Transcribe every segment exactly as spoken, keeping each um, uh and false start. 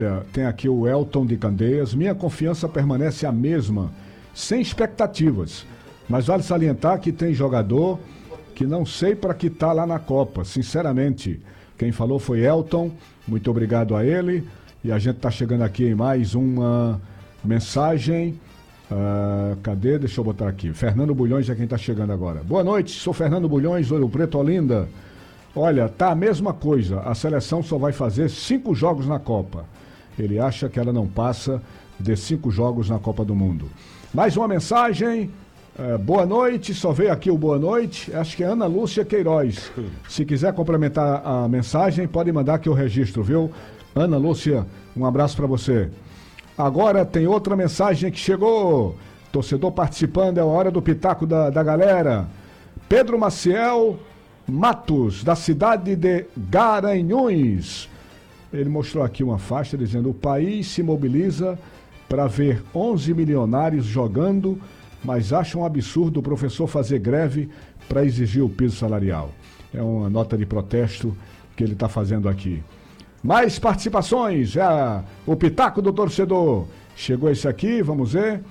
É, tem aqui o Elton de Candeias. Minha confiança permanece a mesma, sem expectativas. Mas vale salientar que tem jogador que não sei para que tá lá na Copa, sinceramente. Quem falou foi Elton, muito obrigado a ele. E a gente está chegando aqui em mais uma mensagem. Uh, cadê? Deixa eu botar aqui. Fernando Bulhões é quem está chegando agora. Boa noite, sou Fernando Bulhões, Ouro Preto, Olinda. Olha, tá a mesma coisa. A seleção só vai fazer cinco jogos na Copa. Ele acha que ela não passa de cinco jogos na Copa do Mundo. Mais uma mensagem. Uh, boa noite, só veio aqui o boa noite. Acho que é Ana Lúcia Queiroz. Se quiser complementar a mensagem, pode mandar que eu registro, viu? Ana Lúcia, um abraço para você. Agora tem outra mensagem que chegou. Torcedor participando, é a hora do pitaco da, da galera. Pedro Maciel Matos, da cidade de Garanhuns. Ele mostrou aqui uma faixa dizendo: o país se mobiliza para ver onze milionários jogando, mas acha um absurdo o professor fazer greve para exigir o piso salarial. É uma nota de protesto que ele está fazendo aqui. Mais participações, já o pitaco do torcedor. Chegou esse aqui, vamos ver.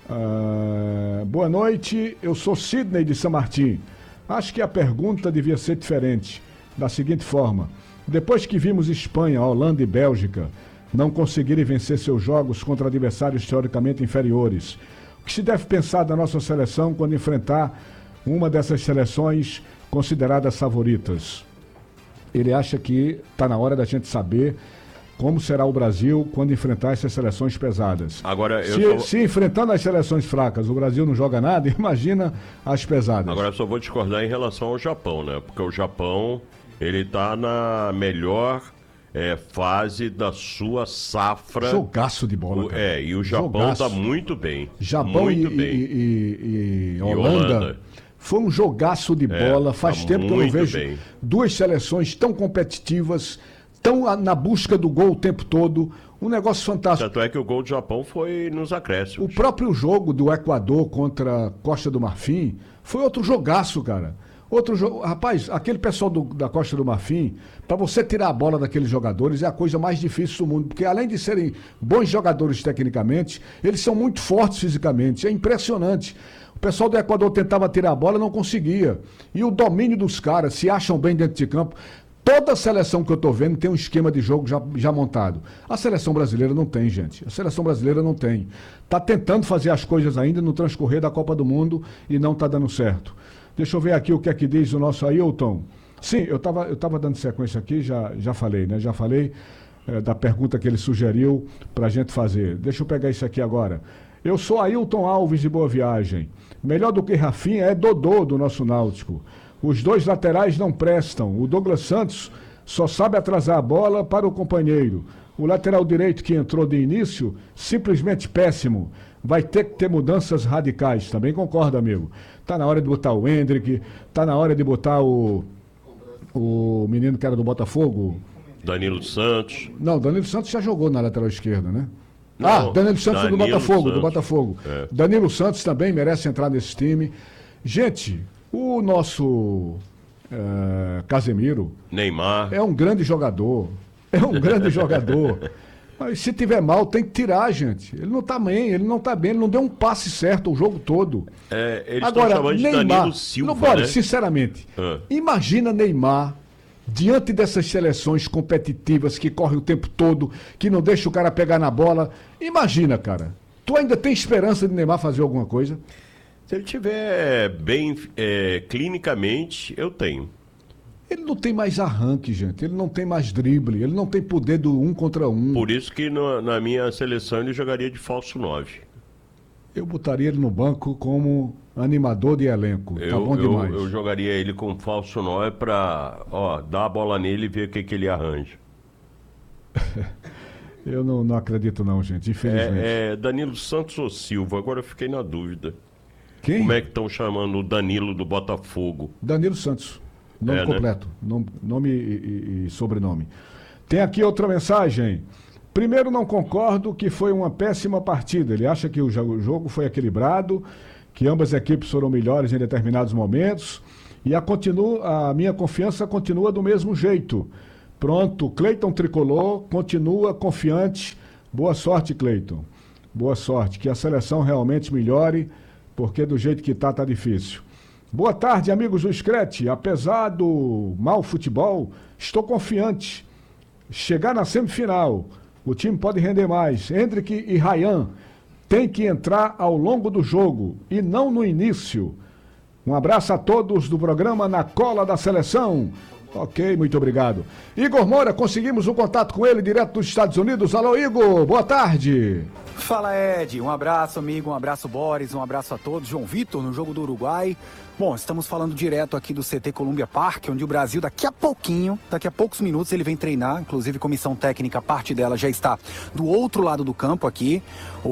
Uh, boa noite, eu sou Sidney de São Martim. Acho que a pergunta devia ser diferente, da seguinte forma: depois que vimos Espanha, Holanda e Bélgica não conseguirem vencer seus jogos contra adversários teoricamente inferiores, o que se deve pensar da nossa seleção quando enfrentar uma dessas seleções consideradas favoritas? Ele acha que está na hora da gente saber como será o Brasil quando enfrentar essas seleções pesadas. Agora, eu se, só... se enfrentando as seleções fracas o Brasil não joga nada, imagina as pesadas. Agora eu só vou discordar em relação ao Japão, né? Porque o Japão, ele está na melhor é, fase da sua safra. Jogaço de bola, cara. É, e o Japão está muito bem. Japão muito e, bem. E, e, e, Holanda, e Holanda. Foi um jogaço de bola. É, Faz tá tempo que eu não vejo bem. duas seleções tão competitivas, tão na busca do gol o tempo todo. Um negócio fantástico. Tanto é que o gol do Japão foi nos acréscimos. O próprio jogo do Equador contra a Costa do Marfim foi outro jogaço, cara. Outro jogo. Rapaz, aquele pessoal do, da Costa do Marfim, para você tirar a bola daqueles jogadores é a coisa mais difícil do mundo. Porque além de serem bons jogadores tecnicamente, eles são muito fortes fisicamente. É impressionante. O pessoal do Equador tentava tirar a bola e não conseguia. E o domínio dos caras, se acham bem dentro de campo. Toda a seleção que eu tô vendo tem um esquema de jogo já, já montado. A seleção brasileira não tem, gente. A seleção brasileira não tem. Tá tentando fazer as coisas ainda no transcorrer da Copa do Mundo e não tá dando certo. Deixa eu ver aqui o que é que diz o nosso Ailton. Sim, eu tava, eu tava dando sequência aqui, já, já falei, né? Já falei é, da pergunta que ele sugeriu pra gente fazer. Deixa eu pegar isso aqui agora. Eu sou Ailton Alves de Boa Viagem. Melhor do que Rafinha é Dodô do nosso Náutico. Os dois laterais não prestam. O Douglas Santos só sabe atrasar a bola para o companheiro. O lateral direito que entrou de início, simplesmente péssimo. Vai ter que ter mudanças radicais. Também concordo, amigo. Tá na hora de botar o Hendrick, tá na hora de botar o, o menino que era do Botafogo. Danilo Santos. Não, Danilo Santos já jogou na lateral esquerda, né? Não, ah, Danilo Santos Danilo do Botafogo, Santos. do Botafogo. É. Danilo Santos também merece entrar nesse time. Gente, o nosso é, Casemiro Neymar é um grande jogador. É um grande jogador. Mas se tiver mal, tem que tirar, gente. Ele não tá bem, ele não tá bem, ele não deu um passe certo o jogo todo. É, eles Agora, estão chamando de Neymar, Danilo Silva, não pode, né? sinceramente. Ah. Imagina Neymar diante dessas seleções competitivas que correm o tempo todo, que não deixa o cara pegar na bola. Imagina, cara. Tu ainda tem esperança de Neymar fazer alguma coisa? Se ele estiver bem é, clinicamente, eu tenho. Ele não tem mais arranque, gente. Ele não tem mais drible. Ele não tem poder do um contra um. Por isso que no, na minha seleção ele jogaria de falso nove. Eu botaria ele no banco como animador de elenco. Tá Eu, bom eu, demais. eu jogaria ele com falso nove pra, ó, dar a bola nele e ver o que, que ele arranja. Eu não, não acredito não, gente. Infelizmente. É, é Danilo Santos ou Silva? Agora eu fiquei na dúvida. Quem? Como é que estão chamando o Danilo do Botafogo? Danilo Santos. Nome É, né? completo. Nome, nome e, e- e sobrenome. Tem aqui outra mensagem. Primeiro, não concordo que foi uma péssima partida. Ele acha que o jo- o jogo foi equilibrado, que ambas as equipes foram melhores em determinados momentos. E a, continua, a minha confiança continua do mesmo jeito. Pronto, Cleiton Tricolor continua confiante. Boa sorte, Cleiton. Boa sorte, que a seleção realmente melhore, porque do jeito que tá, tá difícil. Boa tarde, amigos do Screte. Apesar do mau futebol, estou confiante. Chegar na semifinal, o time pode render mais. Hendrick e Ryan tem que entrar ao longo do jogo e não no início. Um abraço a todos do programa Na Cola da Seleção. Ok, muito obrigado. Igor Moura, conseguimos um contato com ele direto dos Estados Unidos. Alô, Igor, boa tarde. Fala, Ed. Um abraço, amigo. Um abraço, Boris. Um abraço a todos. João Vitor, no jogo do Uruguai. Bom, estamos falando direto aqui do C T Columbia Park, onde o Brasil, daqui a pouquinho, daqui a poucos minutos, ele vem treinar. Inclusive, comissão técnica, parte dela já está do outro lado do campo aqui.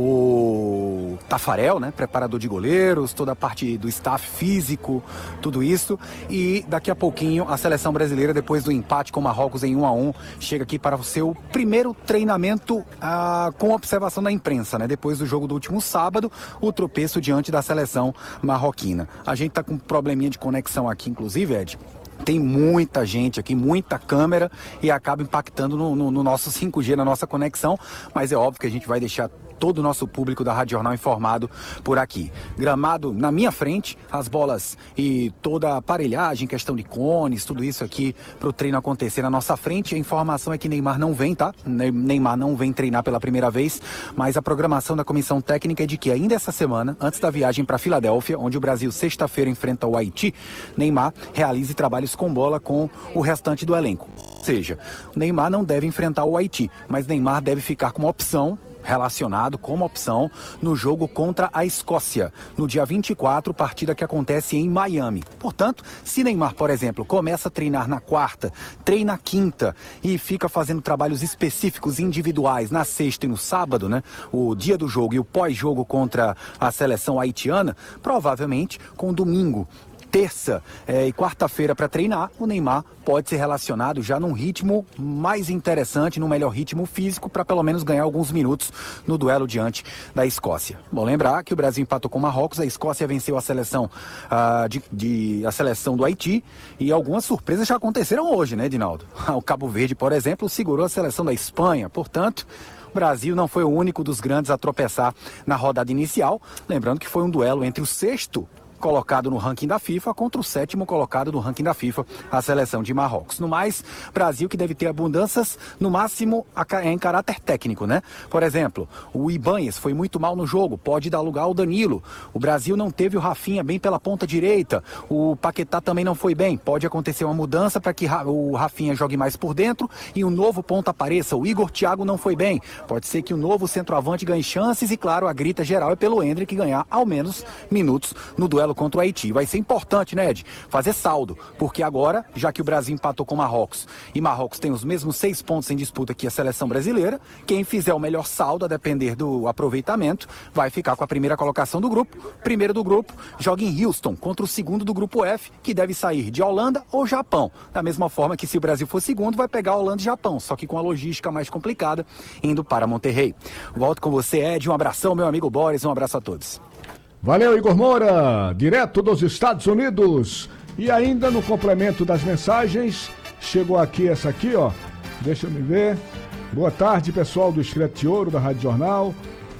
O Tafarel, né, preparador de goleiros, toda a parte do staff físico, tudo isso. E daqui a pouquinho, a seleção brasileira, depois do empate com o Marrocos em um a um, chega aqui para o seu primeiro treinamento ah, com observação da imprensa, né? Depois do jogo do último sábado, o tropeço diante da seleção marroquina. A gente está com um probleminha de conexão aqui, inclusive, Ed. Tem muita gente aqui, muita câmera e acaba impactando no, no, no nosso cinco G, na nossa conexão, mas é óbvio que a gente vai deixar todo o nosso público da Rádio Jornal informado por aqui. Gramado na minha frente, as bolas e toda a aparelhagem, questão de cones, tudo isso aqui para o treino acontecer na nossa frente. A informação é que Neymar não vem, tá? Neymar não vem treinar pela primeira vez, mas a programação da comissão técnica é de que ainda essa semana, antes da viagem para Filadélfia, onde o Brasil sexta-feira enfrenta o Haiti, Neymar realize trabalhos com bola com o restante do elenco. Ou seja, o Neymar não deve enfrentar o Haiti, mas Neymar deve ficar como opção, relacionado como opção no jogo contra a Escócia, no dia vinte e quatro, partida que acontece em Miami. Portanto, se Neymar, por exemplo, começa a treinar na quarta, treina quinta e fica fazendo trabalhos específicos individuais na sexta e no sábado, né, o dia do jogo e o pós-jogo contra a seleção haitiana, provavelmente com domingo, terça eh, e quarta-feira para treinar, o Neymar pode ser relacionado já num ritmo mais interessante, num melhor ritmo físico, para pelo menos ganhar alguns minutos no duelo diante da Escócia. Bom, lembrar que o Brasil empatou com o Marrocos, a Escócia venceu a seleção, ah, de, de, a seleção do Haiti, e algumas surpresas já aconteceram hoje, né, Edinaldo? O Cabo Verde, por exemplo, segurou a seleção da Espanha, portanto, o Brasil não foi o único dos grandes a tropeçar na rodada inicial, lembrando que foi um duelo entre o sexto colocado no ranking da FIFA contra o sétimo colocado no ranking da FIFA, a seleção de Marrocos. No mais, Brasil que deve ter abundâncias, no máximo, em caráter técnico, né? Por exemplo, o Ibanez foi muito mal no jogo, pode dar lugar ao Danilo. O Brasil não teve o Rafinha bem pela ponta direita, o Paquetá também não foi bem. Pode acontecer uma mudança para que o Rafinha jogue mais por dentro e um novo ponta apareça. O Igor Thiago não foi bem. Pode ser que o novo centroavante ganhe chances e, claro, a grita geral é pelo Hendrick ganhar ao menos minutos no duelo contra o Haiti. Vai ser importante, né, Ed? Fazer saldo, porque agora, já que o Brasil empatou com o Marrocos e Marrocos tem os mesmos seis pontos em disputa que a seleção brasileira, quem fizer o melhor saldo, a depender do aproveitamento, vai ficar com a primeira colocação do grupo. Primeiro do grupo, joga em Houston contra o segundo do grupo F, que deve sair de Holanda ou Japão. Da mesma forma que se o Brasil for segundo, vai pegar Holanda e Japão, só que com a logística mais complicada, indo para Monterrey. Volto com você, Ed. Um abração, meu amigo Boris. Um abraço a todos. Valeu, Igor Moura, direto dos Estados Unidos. E ainda no complemento das mensagens, chegou aqui essa aqui, ó. Deixa eu me ver. Boa tarde, pessoal do Screte Ouro, da Rádio Jornal.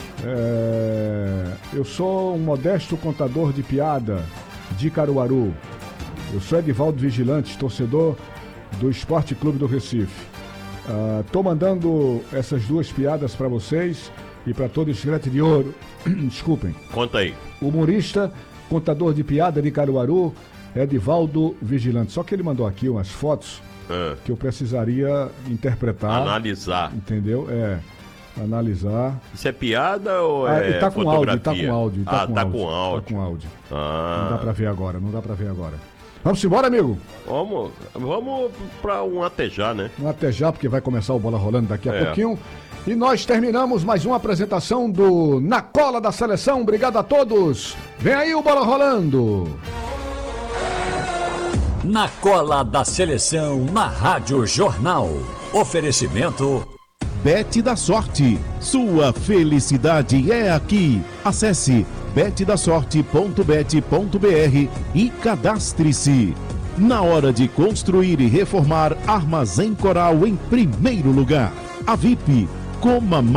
É... Eu sou um modesto contador de piada de Caruaru. Eu sou Edivaldo Vigilante, torcedor do Esporte Clube do Recife. Uh, tô mandando essas duas piadas para vocês e para todo o Screte de Ouro. Desculpem. Conta aí. Humorista, contador de piada de Caruaru, Edivaldo Vigilante. Só que ele mandou aqui umas fotos é. que eu precisaria interpretar. Analisar. Entendeu? É. Analisar. Isso é piada ou ah, é tá com fotografia? áudio, tá com áudio. Tá ah, com tá áudio, com áudio. Tá com áudio. Ah. Não dá pra ver agora, não dá pra ver agora. Vamos embora, amigo? Vamos, vamos pra um até já, né? Um até já, porque vai começar o Bola Rolando daqui a é. pouquinho. E nós terminamos mais uma apresentação do Na Cola da Seleção. Obrigado a todos. Vem aí o Bola Rolando. Na Cola da Seleção, na Rádio Jornal. Oferecimento Bet da Sorte. Sua felicidade é aqui. Acesse bet da sorte ponto bet ponto br e cadastre-se. Na hora de construir e reformar, Armazém Coral em primeiro lugar. A V I P, coma mais.